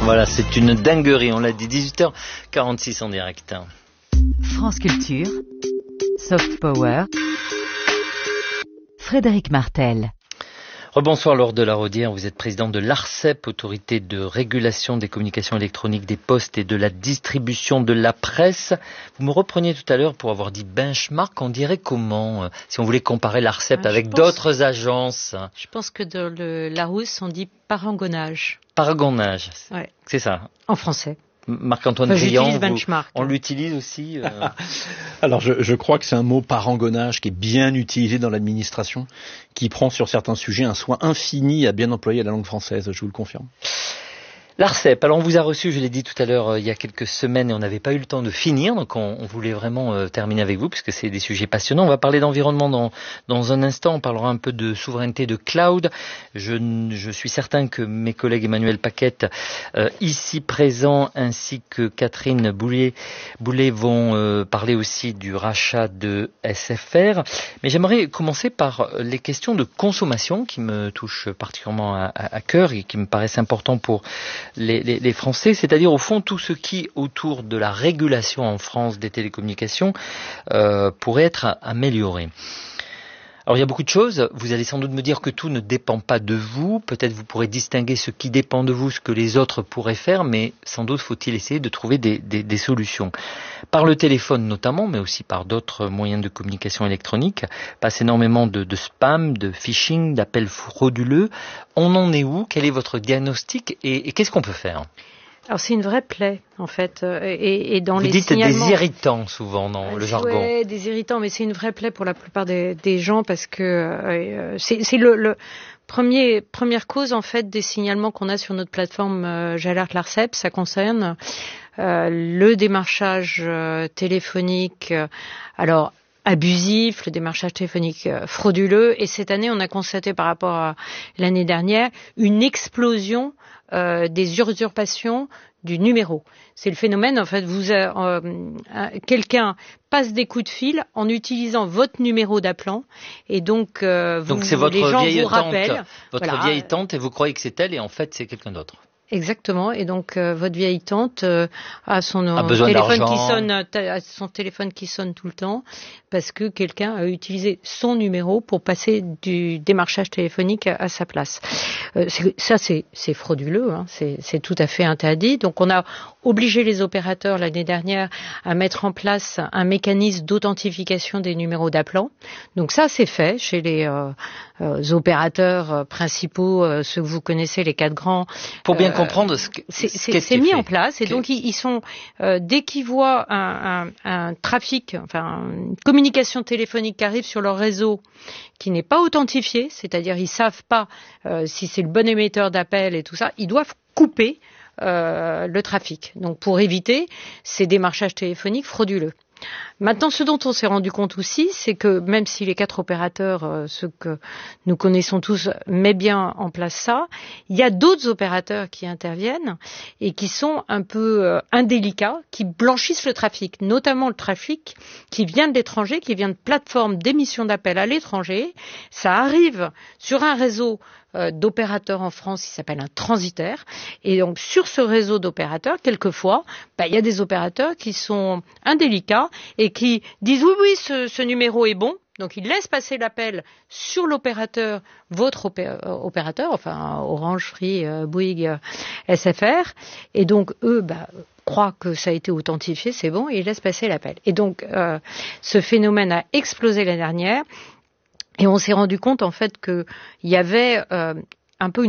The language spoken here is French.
Voilà, c'est une dinguerie, on l'a dit, 18h46 en direct. France Culture, Soft Power, Frédéric Martel. Rebonsoir Laure de la Rodière, vous êtes présidente de l'ARCEP, autorité de régulation des communications électroniques, des postes et de la distribution de la presse. Vous me repreniez tout à l'heure pour avoir dit benchmark, on dirait comment si on voulait comparer l'ARCEP avec d'autres agences? Je pense que dans le Larousse, on dit parangonnage. Parangonnage, ouais. C'est ça. En français. Marc-Antoine Briand, benchmark. On l'utilise aussi Alors je crois que c'est un mot parangonnage qui est bien utilisé dans l'administration, qui prend sur certains sujets un soin infini à bien employer la langue française, je vous le confirme. L'ARCEP, alors on vous a reçu, je l'ai dit tout à l'heure, il y a quelques semaines et on n'avait pas eu le temps de finir, donc on voulait vraiment terminer avec vous puisque c'est des sujets passionnants. On va parler d'environnement dans un instant, on parlera un peu de souveraineté de cloud. Je suis certain que mes collègues Emmanuel Paquette, ici présents, ainsi que Catherine Boulet vont parler aussi du rachat de SFR. Mais j'aimerais commencer par les questions de consommation qui me touchent particulièrement à cœur et qui me paraissent importantes pour les Français, c'est-à-dire au fond tout ce qui autour de la régulation en France des télécommunications pourrait être amélioré. Alors il y a beaucoup de choses, vous allez sans doute me dire que tout ne dépend pas de vous, peut-être vous pourrez distinguer ce qui dépend de vous, ce que les autres pourraient faire, mais sans doute faut-il essayer de trouver des solutions. Par le téléphone notamment, mais aussi par d'autres moyens de communication électronique, passe énormément de spam, de phishing, d'appels frauduleux. On en est où? Quel est votre diagnostic et qu'est-ce qu'on peut faire? Alors c'est une vraie plaie en fait, et dans les signalements... Vous dites des irritants souvent dans le jargon. Oui, des irritants, mais c'est une vraie plaie pour la plupart des gens parce que c'est le première cause en fait des signalements qu'on a sur notre plateforme J'alerte l'ARCEP. Ça concerne le démarchage téléphonique. Alors abusif, le démarchage téléphonique frauduleux, et cette année on a constaté par rapport à l'année dernière une explosion des usurpations du numéro. C'est le phénomène, en fait, quelqu'un passe des coups de fil en utilisant votre numéro d'appelant et donc c'est votre les gens vieille vous rappellent. Votre vieille tante et vous croyez que c'est elle et en fait c'est quelqu'un d'autre. Exactement, et donc votre vieille tante a son téléphone qui sonne tout le temps parce que quelqu'un a utilisé son numéro pour passer du démarchage téléphonique à sa place. C'est frauduleux, hein, c'est tout à fait interdit. Donc on a obligé les opérateurs l'année dernière à mettre en place un mécanisme d'authentification des numéros d'appelant. Donc ça c'est fait chez les opérateurs principaux, ceux que vous connaissez, les 4 grands. Pour bien comprendre c'est mis en place, et donc ils sont dès qu'ils voient un trafic, enfin une communication téléphonique qui arrive sur leur réseau qui n'est pas authentifié, c'est-à-dire ils savent pas si c'est le bon émetteur d'appel et tout ça, ils doivent couper le trafic. Donc pour éviter ces démarchages téléphoniques frauduleux. Maintenant, ce dont on s'est rendu compte aussi, c'est que même si les 4 opérateurs, ceux que nous connaissons tous, mettent bien en place ça, il y a d'autres opérateurs qui interviennent et qui sont un peu indélicats, qui blanchissent le trafic, notamment le trafic qui vient de l'étranger, qui vient de plateformes d'émission d'appel à l'étranger. Ça arrive sur un réseau d'opérateurs en France qui s'appelle un transitaire, et donc sur ce réseau d'opérateurs, quelquefois, il y a des opérateurs qui sont indélicats et qui disent oui, ce numéro est bon. Donc ils laissent passer l'appel sur l'opérateur, votre opérateur, enfin Orange, Free, Bouygues, SFR, et donc eux croient que ça a été authentifié, c'est bon, et ils laissent passer l'appel. Et donc ce phénomène a explosé l'année dernière, et on s'est rendu compte en fait qu'il y avait un peu